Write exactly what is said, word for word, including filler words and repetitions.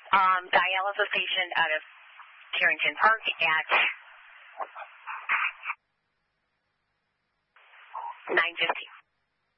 Um, dialysis patient out of Carrington Park at nine fifteen.